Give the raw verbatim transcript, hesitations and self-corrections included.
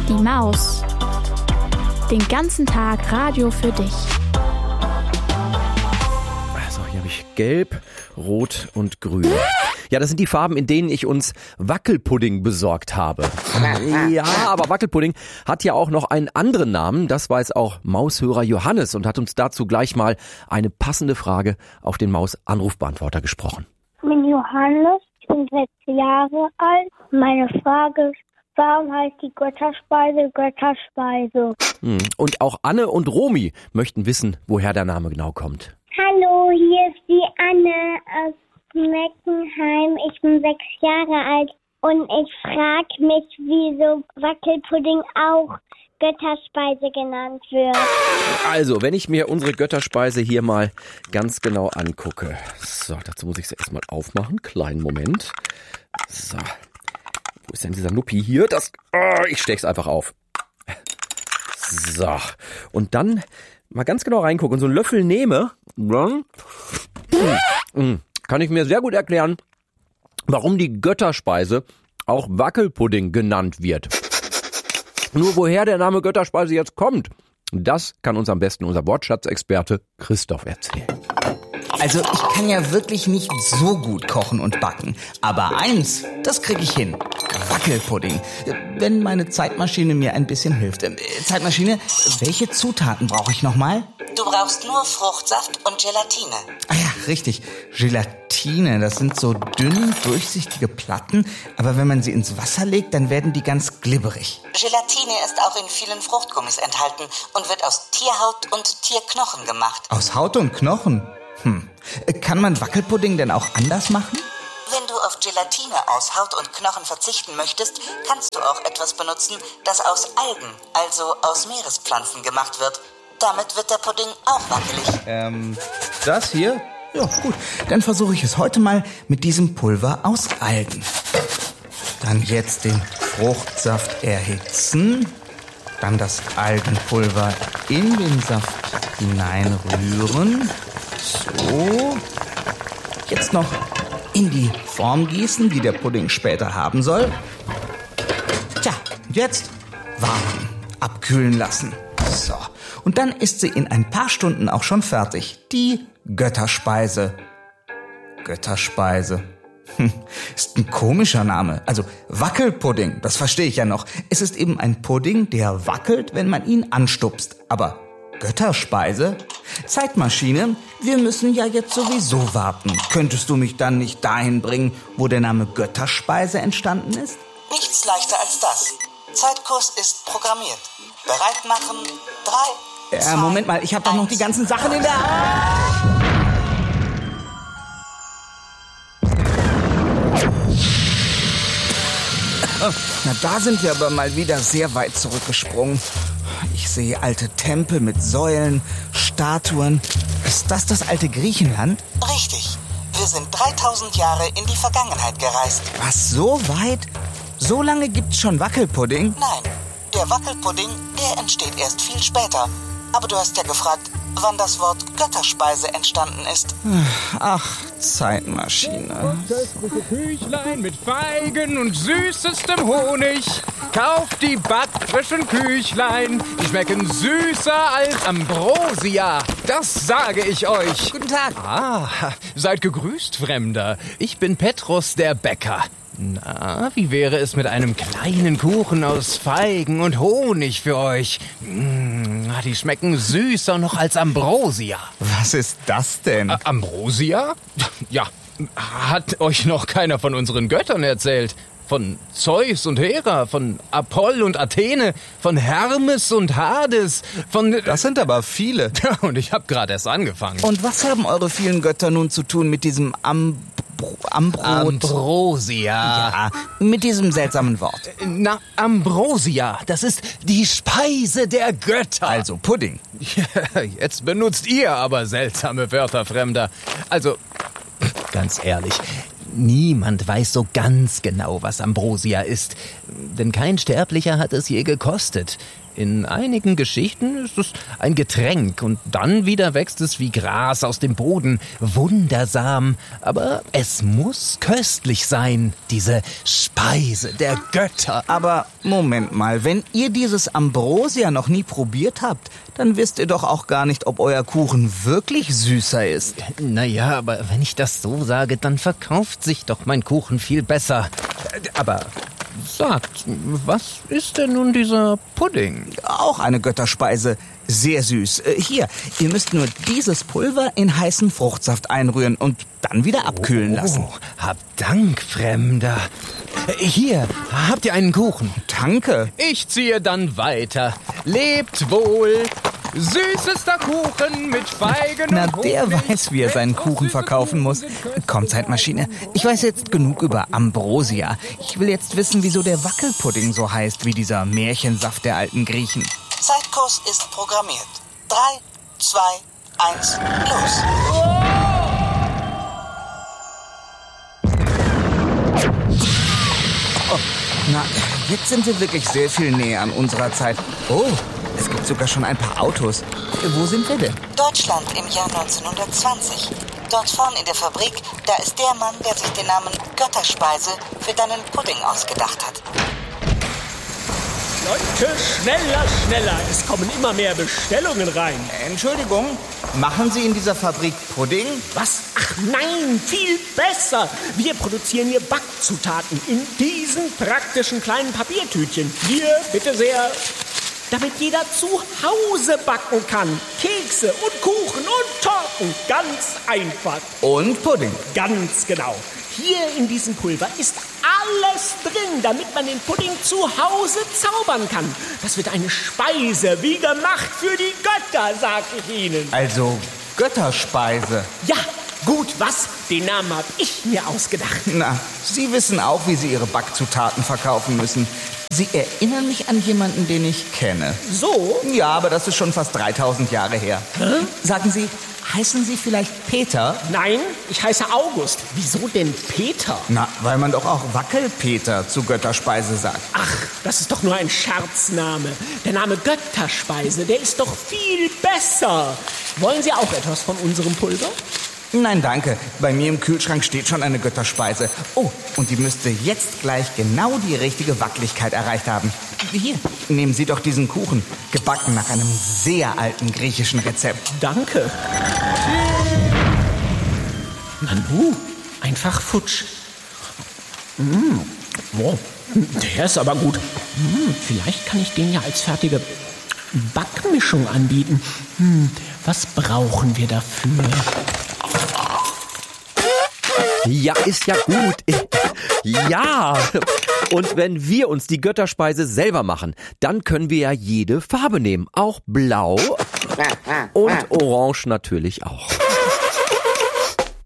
Die Maus. Den ganzen Tag Radio für dich. Also hier habe ich Gelb, Rot und Grün. Ja, das sind die Farben, in denen ich uns Wackelpudding besorgt habe. Ja, aber Wackelpudding hat ja auch noch einen anderen Namen. Das weiß auch Maushörer Johannes und hat uns dazu gleich mal eine passende Frage auf den Maus-Anrufbeantworter gesprochen. Ich bin Johannes, ich bin sechs Jahre alt. Meine Frage ist, warum heißt die Götterspeise Götterspeise? Und auch Anne und Romy möchten wissen, woher der Name genau kommt. Hallo, hier ist die Anne aus Meckenheim. Ich bin sechs Jahre alt und ich frage mich, wieso Wackelpudding auch Götterspeise genannt wird. Also, wenn ich mir unsere Götterspeise hier mal ganz genau angucke. So, dazu muss ich sie erstmal aufmachen. Kleinen Moment. So. Wo ist denn dieser Nuppi hier? Das, oh, ich steck's einfach auf. So. Und dann mal ganz genau reingucken und so einen Löffel nehme. Kann ich mir sehr gut erklären, warum die Götterspeise auch Wackelpudding genannt wird. Nur woher der Name Götterspeise jetzt kommt, das kann uns am besten unser Wortschatzexperte Christoph erzählen. Also ich kann ja wirklich nicht so gut kochen und backen. Aber eins, das kriege ich hin. Wackelpudding. Wenn meine Zeitmaschine mir ein bisschen hilft. Zeitmaschine, welche Zutaten brauche ich nochmal? Du brauchst nur Fruchtsaft und Gelatine. Ah ja, richtig. Gelatine, das sind so dünn, durchsichtige Platten. Aber wenn man sie ins Wasser legt, dann werden die ganz glibberig. Gelatine ist auch in vielen Fruchtgummis enthalten und wird aus Tierhaut und Tierknochen gemacht. Aus Haut und Knochen? Hm. Kann man Wackelpudding denn auch anders machen? Wenn du auf Gelatine aus Haut und Knochen verzichten möchtest, kannst du auch etwas benutzen, das aus Algen, also aus Meerespflanzen gemacht wird. Damit wird der Pudding auch wackelig. Ähm, das hier? Ja, gut. Dann versuche ich es heute mal mit diesem Pulver aus Algen. Dann jetzt den Fruchtsaft erhitzen. Dann das Algenpulver in den Saft hineinrühren. So. Jetzt noch in die Form gießen, die der Pudding später haben soll. Tja, jetzt warten, abkühlen lassen. So. Und dann ist sie in ein paar Stunden auch schon fertig. Die Götterspeise. Götterspeise. Hm, ist ein komischer Name. Also Wackelpudding, das verstehe ich ja noch. Es ist eben ein Pudding, der wackelt, wenn man ihn anstupst. Aber Götterspeise? Zeitmaschine, wir müssen ja jetzt sowieso warten. Könntest du mich dann nicht dahin bringen, wo der Name Götterspeise entstanden ist? Nichts leichter als das. Zeitkurs ist programmiert. Bereit machen. Drei, Äh, zwei, Moment mal, ich habe doch noch die ganzen Sachen in der... Na, da sind wir aber mal wieder sehr weit zurückgesprungen. Ich sehe alte Tempel mit Säulen, Statuen. Ist das das alte Griechenland? Richtig. Wir sind dreitausend Jahre in die Vergangenheit gereist. Was, so weit? So lange gibt's schon Wackelpudding? Nein, der Wackelpudding, der entsteht erst viel später. Aber du hast ja gefragt, wann das Wort Götterspeise entstanden ist. Ach, Zeitmaschine. Köstliche Küchlein mit Feigen und süßestem Honig. Kauft die backfrischen Küchlein. Die schmecken süßer als Ambrosia. Das sage ich euch. Guten Tag. Ah, seid gegrüßt, Fremder. Ich bin Petrus, der Bäcker. Na, wie wäre es mit einem kleinen Kuchen aus Feigen und Honig für euch? Mmh, die schmecken süßer noch als Ambrosia. Was ist das denn? Ä- Ambrosia? Ja, hat euch noch keiner von unseren Göttern erzählt? Von Zeus und Hera, von Apoll und Athene, von Hermes und Hades, von... Das sind aber viele. Ja, und ich habe gerade erst angefangen. Und was haben eure vielen Götter nun zu tun mit diesem Ambro... Ambrot? Ambrosia. Ja, mit diesem seltsamen Wort. Na, Ambrosia, das ist die Speise der Götter. Also Pudding. Ja, jetzt benutzt ihr aber seltsame Wörter, Fremder. Also, ganz ehrlich, niemand weiß so ganz genau, was Ambrosia ist. Denn kein Sterblicher hat es je gekostet. In einigen Geschichten ist es ein Getränk und dann wieder wächst es wie Gras aus dem Boden. Wundersam, aber es muss köstlich sein, diese Speise der Götter. Aber Moment mal, wenn ihr dieses Ambrosia noch nie probiert habt, dann wisst ihr doch auch gar nicht, ob euer Kuchen wirklich süßer ist. Naja, aber wenn ich das so sage, dann verkauft sich doch mein Kuchen viel besser. Aber sagt, was ist denn nun dieser Pudding? Auch eine Götterspeise. Sehr süß. Äh, Hier, ihr müsst nur dieses Pulver in heißen Fruchtsaft einrühren und dann wieder abkühlen lassen. Oh, hab Dank, Fremder. Äh, Hier, habt ihr einen Kuchen? Danke. Ich ziehe dann weiter. Lebt wohl. Süßester Kuchen mit Feigen Na, und der Honig. weiß, wie er seinen Kuchen verkaufen muss. Komm, Zeitmaschine. Ich weiß jetzt genug über Ambrosia. Ich will jetzt wissen, wieso der Wackelpudding so heißt wie dieser Märchensaft der alten Griechen. Zeitkurs ist programmiert. Drei, zwei, eins, los. Oh, na, jetzt sind wir wirklich sehr viel näher an unserer Zeit. Oh, es gibt sogar schon ein paar Autos. Wo sind wir denn? Deutschland im Jahr neunzehnhundertzwanzig. Dort vorn in der Fabrik, da ist der Mann, der sich den Namen Götterspeise für deinen Pudding ausgedacht hat. Leute, schneller, schneller. Es kommen immer mehr Bestellungen rein. Entschuldigung, machen Sie in dieser Fabrik Pudding? Was? Ach nein, viel besser. Wir produzieren hier Backzutaten in diesen praktischen kleinen Papiertütchen. Hier, bitte sehr. Damit jeder zu Hause backen kann. Kekse und Kuchen und Torten. Ganz einfach. Und Pudding. Ganz genau. Hier in diesem Pulver ist alles drin, damit man den Pudding zu Hause zaubern kann. Das wird eine Speise, wie gemacht für die Götter, sag ich Ihnen. Also Götterspeise. Ja, gut, was? Den Namen habe ich mir ausgedacht. Na, Sie wissen auch, wie Sie Ihre Backzutaten verkaufen müssen. Sie erinnern mich an jemanden, den ich kenne. So? Ja, aber das ist schon fast dreitausend Jahre her. Hä? Sagen Sie, heißen Sie vielleicht Peter? Nein, ich heiße August. Wieso denn Peter? Na, weil man doch auch Wackelpeter zu Götterspeise sagt. Ach, das ist doch nur ein Scherzname. Der Name Götterspeise, der ist doch viel besser. Wollen Sie auch etwas von unserem Pulver? Nein, danke. Bei mir im Kühlschrank steht schon eine Götterspeise. Oh, und die müsste jetzt gleich genau die richtige Wackeligkeit erreicht haben. Hier, nehmen Sie doch diesen Kuchen. Gebacken nach einem sehr alten griechischen Rezept. Danke. Nanu, einfach futsch. Mmh. Wow, der ist aber gut. Mmh, vielleicht kann ich den ja als fertige Backmischung anbieten. Hm, was brauchen wir dafür? Ja, ist ja gut. Ja. Und wenn wir uns die Götterspeise selber machen, dann können wir ja jede Farbe nehmen. Auch blau und orange natürlich auch.